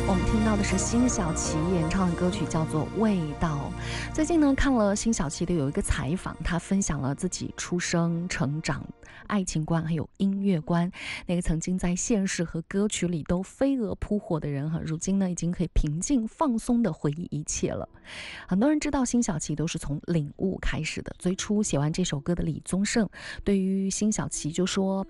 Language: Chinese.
我们听到的是辛晓琪演唱的歌曲，叫做《味道》。最近呢，看了辛晓琪的有一个采访，她分享了自己出生、成长、爱情观还有音乐观。那个曾经在现实和歌曲里都飞蛾扑火的人如今呢，已经可以平静放松的回忆一切了。很多人知道辛晓琪都是从领悟开始的。最初写完这首歌的李宗盛对于辛晓琪就说，